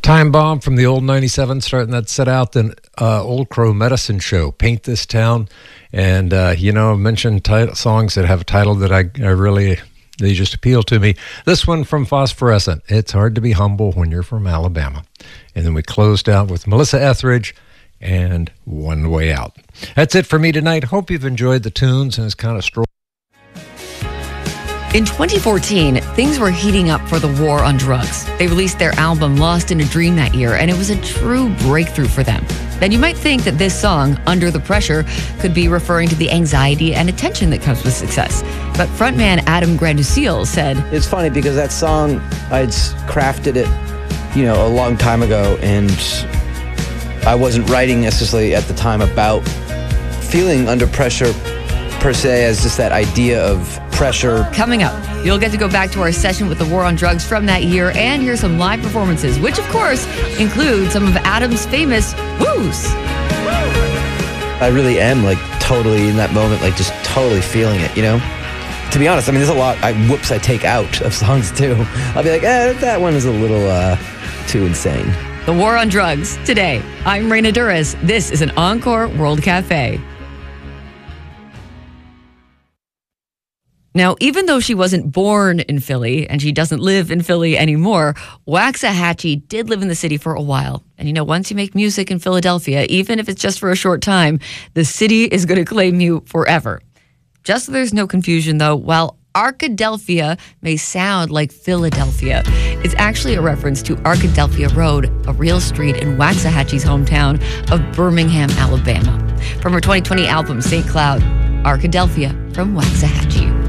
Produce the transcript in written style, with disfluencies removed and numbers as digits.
Time Bomb from the old 97, starting that set out the Old Crow Medicine Show, Paint This Town. And, I mentioned songs that have a title that they just appeal to me. This one from Phosphorescent, It's Hard to Be Humble When You're From Alabama. And then we closed out with Melissa Etheridge and One Way Out. That's it for me tonight. Hope you've enjoyed the tunes and it's kind of stroll. In 2014, things were heating up for the war on drugs. They released their album Lost in a Dream that year, and it was a true breakthrough for them. And you might think that this song, Under the Pressure, could be referring to the anxiety and attention that comes with success. But frontman Adam Granduciel said, "It's funny because that song, I'd crafted it, a long time ago, and I wasn't writing necessarily at the time about feeling under pressure per se as just that idea of pressure." Coming up, you'll get to go back to our session with the war on drugs from that year and hear some live performances, which of course include some of Adam's famous woos. I really am totally in that moment, just totally feeling it, To be honest, there's a lot I take out of songs too. I'll be like, that one is a little too insane. The war on drugs today. I'm Raina Duras. This is an Encore World Cafe. Now, even though she wasn't born in Philly and she doesn't live in Philly anymore, Waxahachie did live in the city for a while. And once you make music in Philadelphia, even if it's just for a short time, the city is going to claim you forever. Just so there's no confusion, though, while Arkadelphia may sound like Philadelphia, it's actually a reference to Arkadelphia Road, a real street in Waxahachie's hometown of Birmingham, Alabama. From her 2020 album, St. Cloud, Arkadelphia from Waxahachie.